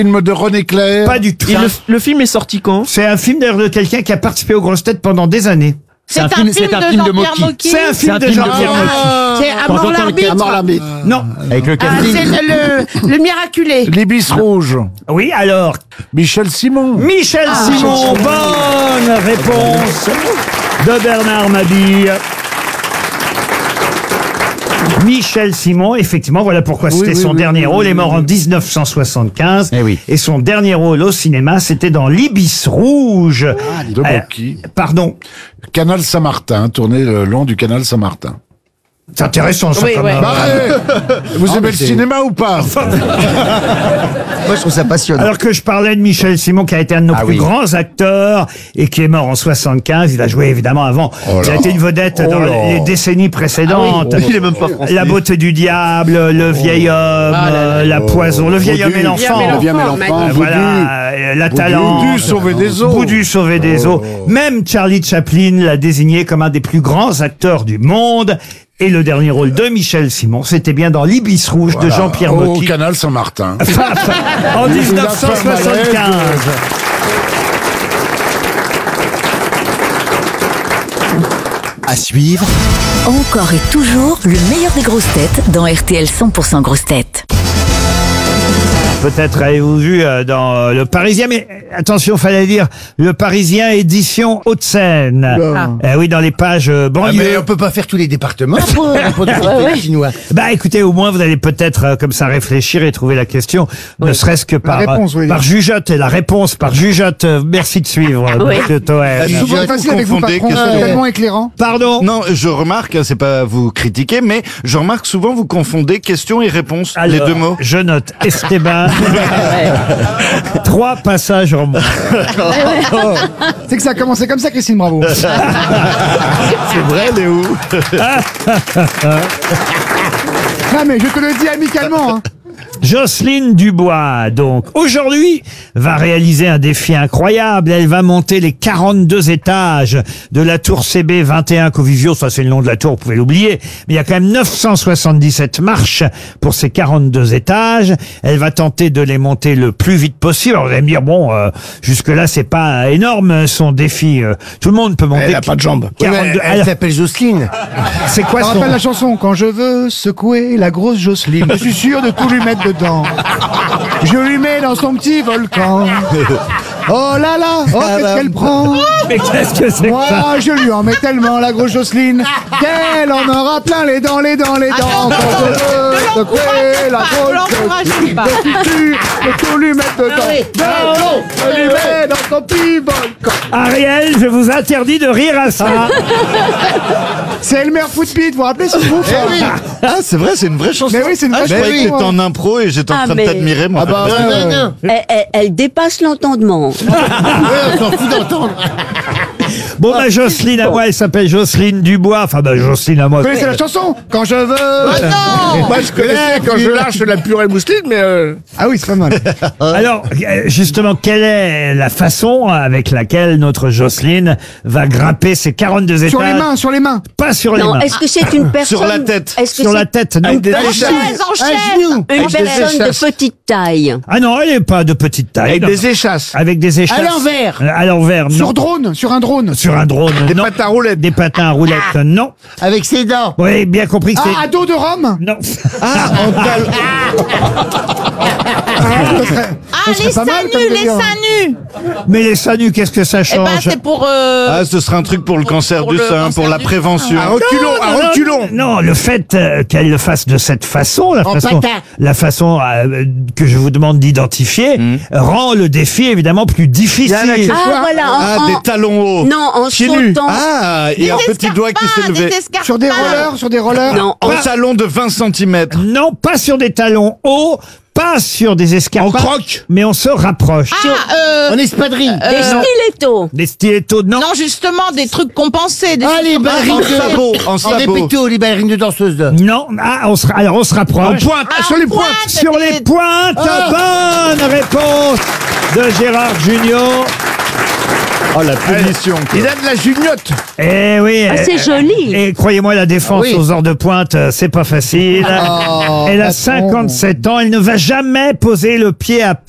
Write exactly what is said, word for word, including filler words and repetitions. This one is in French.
Film de René Clair. Pas du tout. Et le, le film est sorti quand? C'est un film d'ailleurs de quelqu'un qui a participé aux grosses têtes pendant des années. C'est un, un film, film, un film de, de Mocky. C'est un film de Jean-Pierre Mocky. C'est À mort l'arbitre. À mort l'arbitre. Non. Avec le casting. Ah, c'est le, le miraculé. L'Ibis rouge. Oui, alors. Michel Simon. Michel Ah, Simon. Bonne réponse de Bernard Mabille. Michel Simon, effectivement, voilà pourquoi Oui, c'était oui, son oui, dernier oui, rôle. Il est oui, mort oui. en dix-neuf cent soixante-quinze. Eh oui. Et son dernier rôle au cinéma, c'était dans L'Ibis rouge. Ah, de Mocky. Pardon. Canal Saint-Martin, tourné le long du canal Saint-Martin. C'est intéressant, ça, Oui, quand ouais. même. Bah, allez, vous Ah, aimez mais le c'est- cinéma ou pas? Moi, je trouve ça passionnant. Alors que je parlais de Michel Simon, qui a été un de nos Ah plus oui. grands acteurs et qui est mort en soixante-quinze. Il a joué évidemment avant. Oh Il a là. été une vedette Oh dans là. les décennies précédentes. Il est même pas français. La beauté du diable, le vieil homme, Ah là là. euh, la poison, le vieil Boudu. homme et l'enfant. Le vieil homme et l'enfant, Euh, magnifique. voilà, euh, la talent. Boudu, sauver des eaux. Boudu, sauver des eaux. Même Charlie Chaplin l'a désigné comme un des plus grands acteurs du monde. Et le dernier rôle de Michel Simon, c'était bien dans L'Ibis rouge de Jean-Pierre Au Mocky canal Saint-Martin. en dix-neuf cent soixante-quinze. À suivre, Encore et toujours le meilleur des grosses têtes dans R T L cent pour cent grosses têtes. Peut-être avez-vous vu euh, dans euh, Le Parisien, mais euh, attention, fallait dire Le Parisien édition Hauts-de-Seine. Euh, oui, dans les pages euh, Ah, banlieue. mais on peut pas faire tous les départements pour répondre aux chinois. Bah écoutez, au moins vous allez peut-être euh, comme ça réfléchir et trouver la question, ne serait-ce que par, réponse, euh, oui. par jugeote, et la réponse par jugeote. Euh, merci de suivre, euh, Oui. monsieur Toen. C'est souvent facile avec vous, confondez patron, question- c'est tellement éclairant. Pardon. Non, je remarque, c'est pas vous critiquer, mais je remarque souvent vous confondez question et réponse, les Alors, deux mots. Je note Esteban. Trois passages en moins. C'est que ça a commencé comme ça, Christine Bravo. C'est vrai, Léo. Non, mais je te le dis amicalement. Hein. Jocelyne Dubois, donc, aujourd'hui, va réaliser un défi incroyable. Elle va monter les quarante-deux étages de la tour C B vingt et un Covivio. Ça, c'est le nom de la tour, vous pouvez l'oublier. Mais il y a quand même neuf cent soixante-dix-sept marches pour ces quarante-deux étages. Elle va tenter de les monter le plus vite possible. Alors, vous allez me dire, bon, euh, jusque-là, c'est pas énorme, son défi. Euh, tout le monde peut monter. Elle a pas de jambes. quarante-deux. Elle Alors, s'appelle Jocelyne. c'est quoi Ça son... rappelle la chanson Quand je veux secouer la grosse Jocelyne, je suis sûr de tout lui mettre dedans. Je lui mets dans son petit volcan. Oh là là, oh qu'est-ce qu'elle prend. Mais qu'est-ce que c'est que Moi, ça? je lui en mets tellement la grosse Jocelyne qu'elle en aura plein les dents, les dents, les dents. Quand je veux secouer la grosse Jocelyne, je suis sûr de tout lui mettre dedans. Dedans, je lui mets dans son petit volcan. Ariel, je vous interdis de rire à ça. C'est Elmer Footbeat, vous vous rappelez ce groupe ça Ah, c'est vrai, c'est une vraie chanson. Mais oui, c'est une Ah, vraie je croyais que chanson, t'étais ouais. en impro et j'étais en Ah, train mais- de t'admirer, moi. Ah bah ouais, ouais. Elle, elle- elle dépasse l'entendement. On s'en fout d'entendre. Bon, bah, Jocelyne à moi, elle s'appelle Jocelyne Dubois. Enfin, bah, Jocelyne à moi. Vous connaissez la chanson Quand je veux. Moi, je connais quand je lâche la purée mousseline, mais euh, Ah oui, c'est pas mal. Alors, euh, justement, quelle est la façon avec laquelle notre Jocelyne va grimper ces quarante-deux étages? Sur les mains, sur les mains. Pas sur les Non, main. est-ce que c'est une personne... Sur la tête. Est-ce que Sur c'est la tête, non. Avec des une échasses. personne, Un genou. une Avec des personne de échasses. petite taille? Ah non, elle n'est pas de petite taille. avec non. des échasses. Avec des échasses. À l'envers. Euh, À l'envers, non. Sur drone, sur un drone. Sur un drone, Des non. patins à roulettes. Des patins à roulettes, non. Avec ses dents. Oui, bien compris que c'est... Ah, à dos de Rome. Non. Ah, en tal- Ah, serait les pas mal seins comme nus, les délire. seins nus. Mais les seins nus, qu'est-ce que ça Eh ben, change? c'est pour... euh, Ah, ce serait un truc pour le cancer pour du le sein, cancer pour la du prévention. Un reculon, un non, reculon. Non, le fait euh, qu'elle le fasse de cette façon, la En façon, patin. la façon euh, que je vous demande d'identifier, rend le défi évidemment plus difficile. Il y a un accessoire. Ah, voilà. en- Ah, en- des talons hauts. Non, en Pieds nus. sautant. Ah, et des un petit doigt qui s'est escarpins, levé. des escarpins. Sur des rollers, sur des rollers. Non, en- En talon de vingt centimètres. Non, pas sur des talons hauts, pas sur des escarpins. En croque. Mais on se rapproche. Ah, euh, En espadrille. des stilettos. Des stilettos, non. non, justement, des trucs compensés. Des Ah, les trucs ballerines En de... sabot, en En sabot. répéto, les ballerines de danseuses. là. Non, ah, on se, alors on se rapproche. En pointe, Ah, sur les en pointes. pointe. Sur des- les pointes, bonne réponse de Gérard Junior. Oh, la punition. quoi. Il a de la juniote. Eh oui. Ah, c'est euh, joli. Et croyez-moi, la défense Ah oui. aux heures de pointe, euh, c'est pas facile. Oh, Elle a patron. cinquante-sept ans, elle ne va jamais poser le pied à